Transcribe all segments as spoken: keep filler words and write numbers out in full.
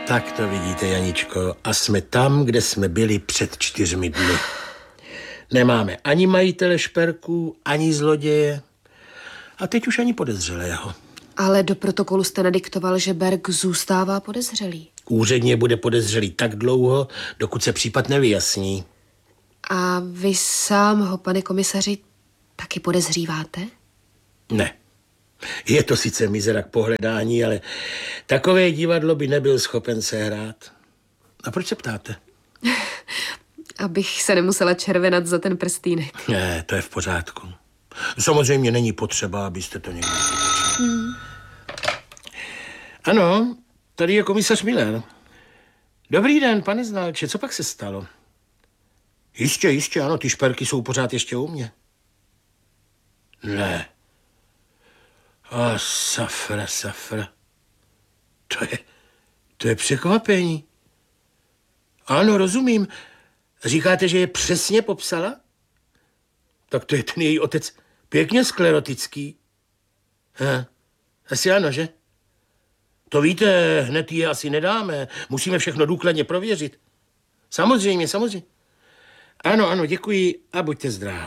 Tak to vidíte, Janičko, a jsme tam, kde jsme byli před čtyřmi dny. Nemáme ani majitele šperků, ani zloděje a teď už ani podezřelého. Ale do protokolu jste nadiktoval, že Berg zůstává podezřelý. Úředně bude podezřelý tak dlouho, dokud se případ nevyjasní. A vy sám ho, pane komisaři, taky podezříváte? Ne. Je to sice mizera k pohledání, ale takové divadlo by nebyl schopen sehrát. A proč se ptáte? Abych se nemusela červenat za ten prstýnek. Ne, to je v pořádku. Samozřejmě není potřeba, abyste to někdy vytočili. Hmm. Ano, tady je komisař Miller. Dobrý den, pane znalče, co pak se stalo? Jistě, jistě, ano, ty šperky jsou pořád ještě u mě. Ne. A safra, safra. To je, to je překvapení. Ano, rozumím. Říkáte, že je přesně popsala? Tak to je ten její otec pěkně sklerotický. Ha, asi ano, že? To víte, hned je asi nedáme. Musíme všechno důkladně prověřit. Samozřejmě, samozřejmě. Ano, ano, děkuji a buďte zdrav.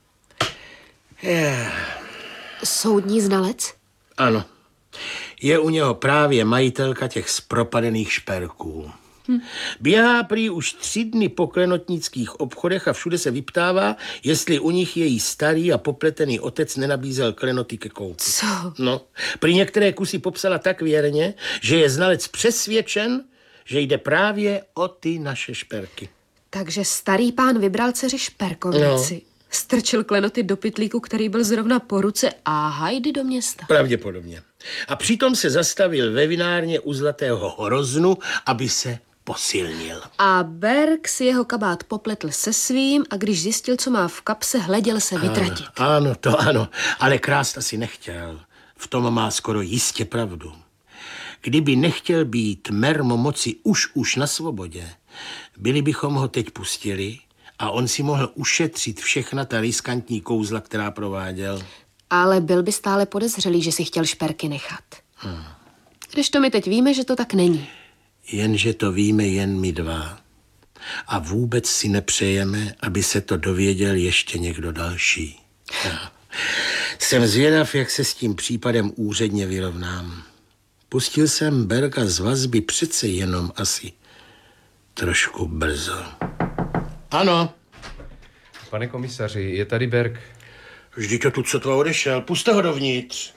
Yeah. Soudní znalec? Ano. Je u něho právě majitelka těch zpropadených šperků. Hm. Běhá prý už tři dny po klenotnických obchodech a všude se vyptává, jestli u nich její starý a popletený otec nenabízel klenoty ke koupi. Co? No, prý některé kusy popsala tak věrně, že je znalec přesvědčen, že jde právě o ty naše šperky. Takže starý pán vybral dceři šperkovnici. No. Strčil klenoty do pytlíku, který byl zrovna po ruce a hajdy do města. Pravděpodobně. A přitom se zastavil ve vinárně u Zlatého horoznu, aby se posilnil. A Berg si jeho kabát popletl se svým a když zjistil, co má v kapse, hleděl se vytratit. Ano, ano, to ano, ale krást asi nechtěl. V tom má skoro jistě pravdu. Kdyby nechtěl být mermo moci už už na svobodě, byli bychom ho teď pustili a on si mohl ušetřit všechna ta riskantní kouzla, která prováděl. Ale byl by stále podezřelý, že si chtěl šperky nechat. Hmm. Když to my teď víme, že to tak není. Jenže to víme jen my dva. A vůbec si nepřejeme, aby se to dověděl ještě někdo další. Já. Jsem zvědav, jak se s tím případem úředně vyrovnám. Pustil jsem Berga z vazby přece jenom asi trošku brzo. Ano. Pane komisaři, je tady Berg. Vždyť to tu sotva odešel. Puste ho dovnitř.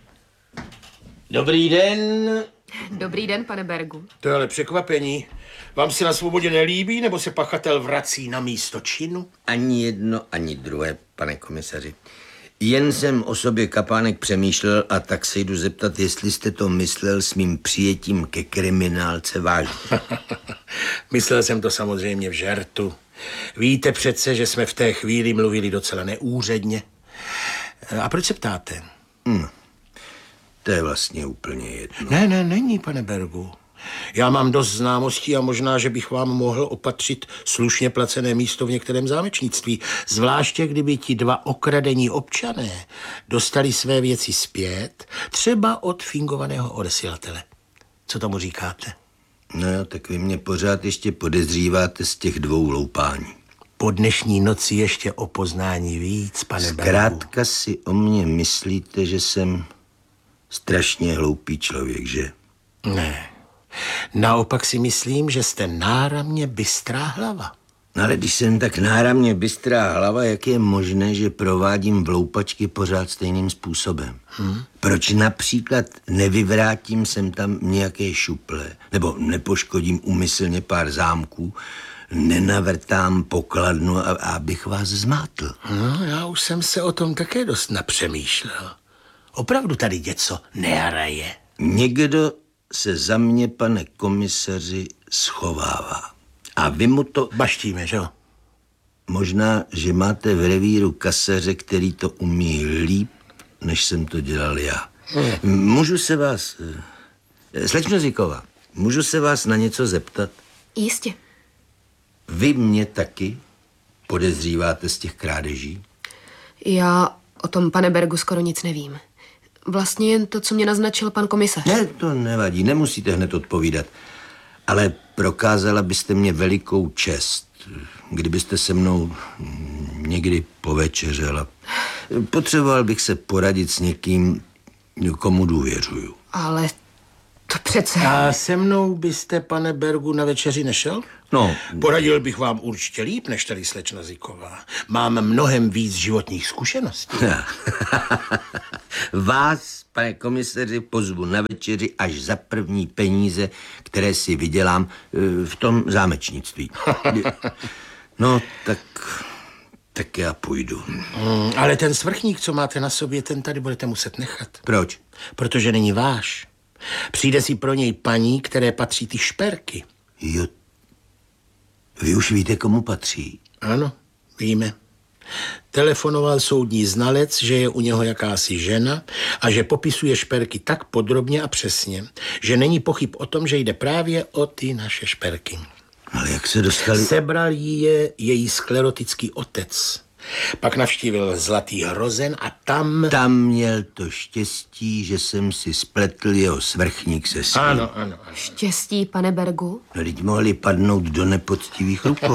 Dobrý den. Dobrý den, pane Bergu. To je ale překvapení. Vám se na svobodě nelíbí, nebo se pachatel vrací na místo činu? Ani jedno, ani druhé, pane komisaři. Jen jsem o sobě kapánek přemýšlel a tak se jdu zeptat, jestli jste to myslel s mým přijetím ke kriminálce vážně. Myslel jsem to samozřejmě v žertu. Víte přece, že jsme v té chvíli mluvili docela neúředně. A proč se ptáte? Hmm. To je vlastně úplně jedno. Ne, ne, není, pane Bergu. Já mám dost známostí a možná, že bych vám mohl opatřit slušně placené místo v některém zámečnictví. Zvláště, kdyby ti dva okradení občané dostali své věci zpět, třeba od fingovaného odesilatele. Co tomu říkáte? No jo, tak vy mě pořád ještě podezříváte z těch dvou loupání. Po dnešní noci ještě o poznání víc, pane Bergu. Zkrátka si o mě myslíte, že jsem strašně hloupý člověk, že? Ne. Naopak si myslím, že jste náramně bystrá hlava. No ale když jsem tak náramně bystrá hlava, jak je možné, že provádím vloupačky pořád stejným způsobem? Hmm? Proč například nevyvrátím sem tam nějaké šuple, nebo nepoškodím úmyslně pár zámků, nenavrtám pokladnu, a, a abych vás zmátl? No, já už jsem se o tom také dost napřemýšlel. Opravdu tady něco nehraje. Někdo se za mě, pane komisaři, schovává. A vy mu to... Baštíme, že jo? Možná, že máte v revíru kasaře, který to umí líp, než jsem to dělal já. Hmm. Můžu se vás... Slečno Zíková, můžu se vás na něco zeptat? Jistě. Vy mě taky podezříváte z těch krádeží? Já o tom, pane Bergu, skoro nic nevím. Vlastně jen to, co mě naznačil pan komisař. Ne, to nevadí, nemusíte hned odpovídat. Ale prokázala byste mě velikou čest, kdybyste se mnou někdy povečeřela. Potřeboval bych se poradit s někým, komu důvěřuju. Ale to přece... A se mnou byste, pane Bergu, na večeři nešel? No, Poradil bych vám určitě líp, než tady slečna Ziková. Mám mnohem víc životních zkušeností. vás, pane komisaři, pozvu na večeři až za první peníze, které si vydělám eh, v tom zámečnictví. No, tak... tak já půjdu. Mm, ale ten svrchník, co máte na sobě, ten tady budete muset nechat. Proč? Protože není váš. Přijde si pro něj paní, které patří ty šperky. Jo, vy už víte, komu patří. Ano, víme. Telefonoval soudní znalec, že je u něho jakási žena a že popisuje šperky tak podrobně a přesně, že není pochyb o tom, že jde právě o ty naše šperky. Ale jak se dostali... Sebral jí je její sklerotický otec. Pak navštívil Zlatý hrozen a tam... Tam měl to štěstí, že jsem si spletl jeho svrchník se svým. Ano, ano, ano. Štěstí, pane Bergu? No, teď mohli padnout do nepoctivých rukou.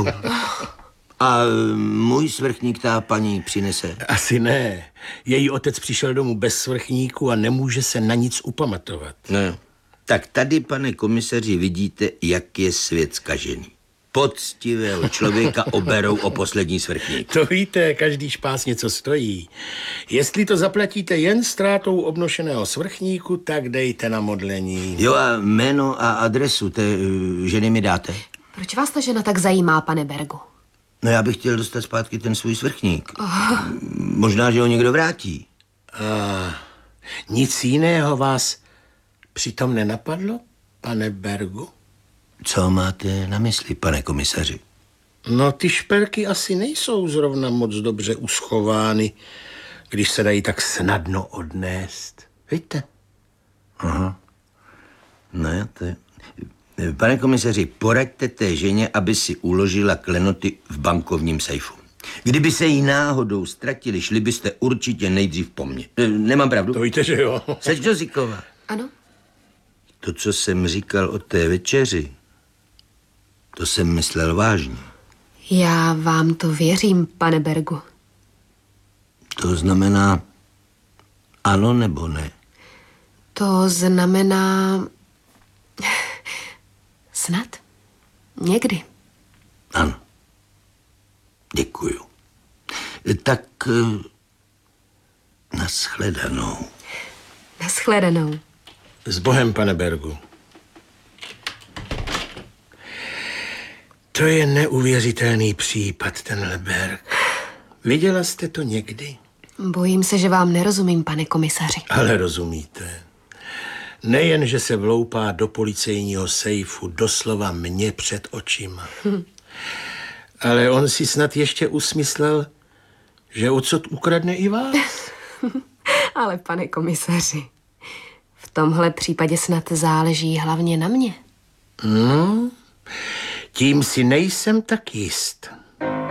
A můj svrchník ta paní přinese? Asi ne. Její otec přišel domů bez svrchníku a nemůže se na nic upamatovat. Ne. Tak tady, pane komisaři, vidíte, jak je svět zkažený. Poctivého člověka oberou o poslední svrchník. To víte, každý špás něco stojí. Jestli to zaplatíte jen ztrátou obnošeného svrchníku, tak dejte na modlení. Jo, a jméno a adresu té uh, ženy mi dáte? Proč vás ta žena tak zajímá, pane Bergu? No, já bych chtěl dostat zpátky ten svůj svrchník. Oh. Možná, že ho někdo vrátí. A nic jiného vás přitom nenapadlo, pane Bergu? Co máte na mysli, pane komisaři? No, ty šperky asi nejsou zrovna moc dobře uschovány, když se dají tak snadno odnést. Víte? Aha. No, to je... Pane komisaři, poraďte té ženě, aby si uložila klenoty v bankovním sejfu. Kdyby se jí náhodou ztratili, šli byste určitě nejdřív po mně. Nemám pravdu? To víte, že jo. Seďo Ziková. Ano. To, co jsem říkal o té večeři, to jsem myslel vážně. Já vám to věřím, pane Bergu. To znamená ano nebo ne? To znamená... snad. Někdy. Ano. Děkuju. Tak nashledanou. Nashledanou. S Bohem, pane Bergu. To je neuvěřitelný případ, tenhle Berg. Viděla jste to někdy? Bojím se, že vám nerozumím, pane komisaři. Ale rozumíte. Nejen, že se vloupá do policejního sejfu doslova mě před očima. Hm. Ale on si snad ještě usmyslel, že odsud ukradne i vás. Ale pane komisaři, v tomhle případě snad záleží hlavně na mě. No, tím si nejsem tak jist.